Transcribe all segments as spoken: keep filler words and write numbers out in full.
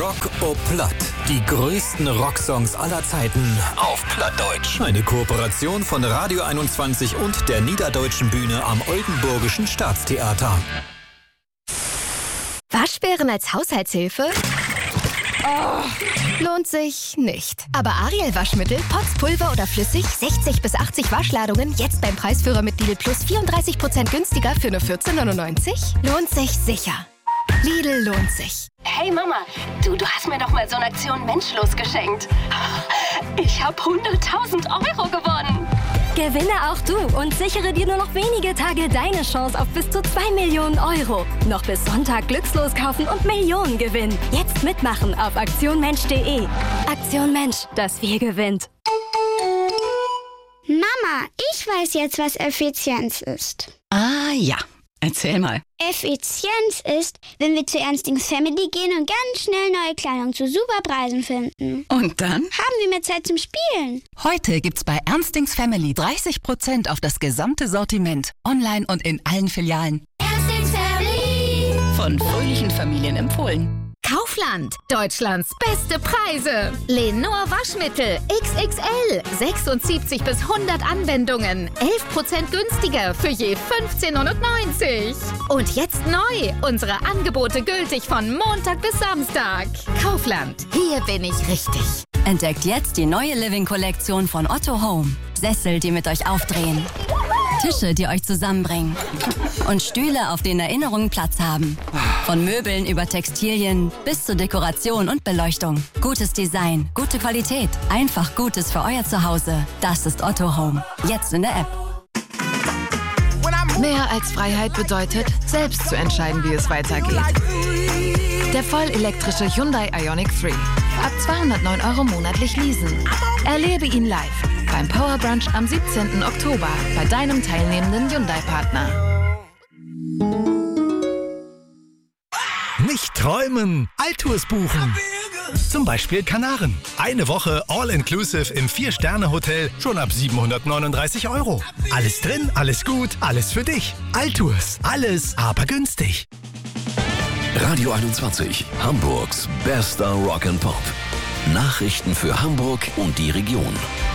Rock o Platt. Die größten Rocksongs aller Zeiten auf Plattdeutsch. Eine Kooperation von Radio einundzwanzig und der Niederdeutschen Bühne am Oldenburgischen Staatstheater. Waschbären als Haushaltshilfe? Oh, lohnt sich nicht. Aber Ariel Waschmittel, Pots, Pulver oder flüssig, sechzig bis achtzig Waschladungen, jetzt beim Preisführer mit Lidl Plus vierunddreißig Prozent günstiger für nur vierzehn neunundneunzig? Lohnt sich sicher. Lidl lohnt sich. Hey Mama, du, du hast mir doch mal so eine Aktion Menschlos geschenkt. Ich habe hunderttausend Euro gewonnen. Gewinne auch du und sichere dir nur noch wenige Tage deine Chance auf bis zu zwei Millionen Euro. Noch bis Sonntag glückslos kaufen und Millionen gewinnen. Jetzt mitmachen auf aktion mensch punkt de. Aktion Mensch, das Wir gewinnt. Mama, ich weiß jetzt, was Effizienz ist. Ah ja, erzähl mal. Effizienz ist, wenn wir zu Ernstings Family gehen und ganz schnell neue Kleidung zu super Preisen finden. Und dann? Haben wir mehr Zeit zum Spielen. Heute gibt's bei Ernstings Family dreißig Prozent auf das gesamte Sortiment. Online und in allen Filialen. Ernstings Family. Von fröhlichen Familien empfohlen. Kaufland, Deutschlands beste Preise. Lenor Waschmittel X X L, sechsundsiebzig bis hundert Anwendungen, elf Prozent günstiger für je fünfzehn neunundneunzig. Und jetzt neu, unsere Angebote gültig von Montag bis Samstag. Kaufland, hier bin ich richtig. Entdeckt jetzt die neue Living-Kollektion von Otto Home. Sessel, die mit euch aufdrehen. Tische, die euch zusammenbringen. Und Stühle, auf denen Erinnerungen Platz haben. Von Möbeln über Textilien bis zur Dekoration und Beleuchtung. Gutes Design, gute Qualität, einfach Gutes für euer Zuhause. Das ist Otto Home. Jetzt in der App. Mehr als Freiheit bedeutet, selbst zu entscheiden, wie es weitergeht. Der vollelektrische Hyundai Ioniq drei. Ab zweihundertneun Euro monatlich leasen. Erlebe ihn live beim Power Brunch am siebzehnten Oktober bei deinem teilnehmenden Hyundai-Partner. Nicht träumen, Altours buchen. Zum Beispiel Kanaren. Eine Woche All-Inclusive im Vier-Sterne-Hotel schon ab siebenhundertneununddreißig Euro. Alles drin, alles gut, alles für dich. Altours, alles aber günstig. Radio einundzwanzig, Hamburgs bester Rock and Pop. Nachrichten für Hamburg und die Region.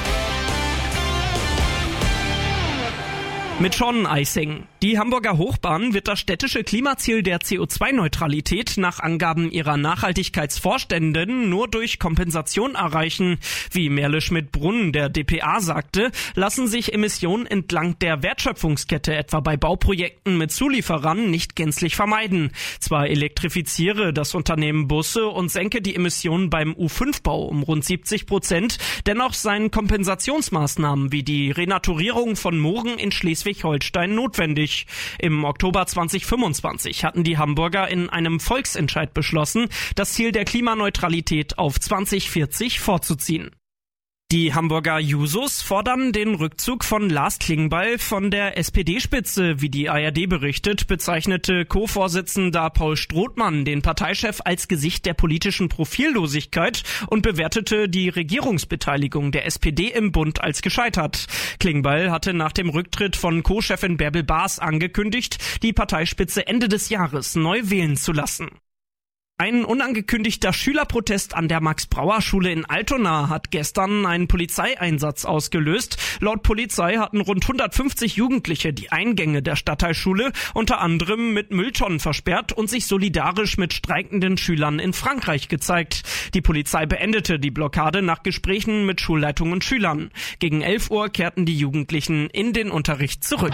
Mit Sean Eising. Die Hamburger Hochbahn wird das städtische Klimaziel der C O zwei Neutralität nach Angaben ihrer Nachhaltigkeitsvorständin nur durch Kompensation erreichen. Wie Merle Schmidt-Brunn der D P A sagte, lassen sich Emissionen entlang der Wertschöpfungskette, etwa bei Bauprojekten mit Zulieferern, nicht gänzlich vermeiden. Zwar elektrifiziere das Unternehmen Busse und senke die Emissionen beim U fünf Bau um rund siebzig Prozent, dennoch seien Kompensationsmaßnahmen wie die Renaturierung von Mooren in Schleswig-Holstein notwendig. Im Oktober zweitausendfünfundzwanzig hatten die Hamburger in einem Volksentscheid beschlossen, das Ziel der Klimaneutralität auf zweitausendvierzig vorzuziehen. Die Hamburger Jusos fordern den Rückzug von Lars Klingbeil von der S P D-Spitze. Wie die A R D berichtet, bezeichnete Co-Vorsitzender Paul Strothmann den Parteichef als Gesicht der politischen Profillosigkeit und bewertete die Regierungsbeteiligung der S P D im Bund als gescheitert. Klingbeil hatte nach dem Rücktritt von Co-Chefin Bärbel Baas angekündigt, die Parteispitze Ende des Jahres neu wählen zu lassen. Ein unangekündigter Schülerprotest an der Max-Brauer-Schule in Altona hat gestern einen Polizeieinsatz ausgelöst. Laut Polizei hatten rund hundertfünfzig Jugendliche die Eingänge der Stadtteilschule unter anderem mit Mülltonnen versperrt und sich solidarisch mit streikenden Schülern in Frankreich gezeigt. Die Polizei beendete die Blockade nach Gesprächen mit Schulleitung und Schülern. Gegen elf Uhr kehrten die Jugendlichen in den Unterricht zurück.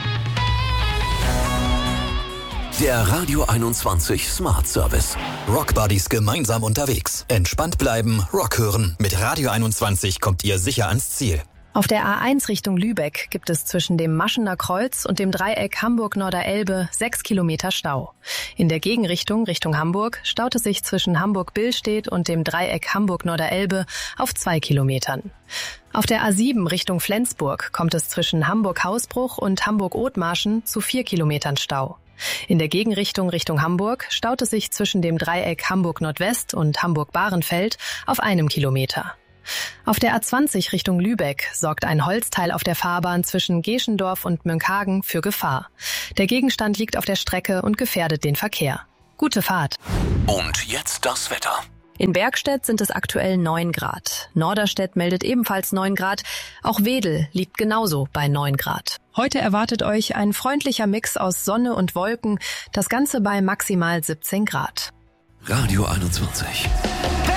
Der Radio einundzwanzig Smart Service. Rock Buddies gemeinsam unterwegs. Entspannt bleiben, Rock hören. Mit Radio einundzwanzig kommt ihr sicher ans Ziel. Auf der A eins Richtung Lübeck gibt es zwischen dem Maschener Kreuz und dem Dreieck Hamburg-Norderelbe sechs Kilometer Stau. In der Gegenrichtung Richtung Hamburg staut es sich zwischen Hamburg-Billstedt und dem Dreieck Hamburg-Norderelbe auf zwei Kilometern. Auf der A sieben Richtung Flensburg kommt es zwischen Hamburg-Hausbruch und Hamburg-Othmarschen zu vier Kilometern Stau. In der Gegenrichtung Richtung Hamburg staut es sich zwischen dem Dreieck Hamburg-Nordwest und Hamburg-Bahrenfeld auf einem Kilometer. Auf der A zwanzig Richtung Lübeck sorgt ein Holzteil auf der Fahrbahn zwischen Geschendorf und Münkhagen für Gefahr. Der Gegenstand liegt auf der Strecke und gefährdet den Verkehr. Gute Fahrt. Und jetzt das Wetter. In Bergstedt sind es aktuell neun Grad. Norderstedt meldet ebenfalls neun Grad. Auch Wedel liegt genauso bei neun Grad. Heute erwartet euch ein freundlicher Mix aus Sonne und Wolken. Das Ganze bei maximal siebzehn Grad. Radio einundzwanzig.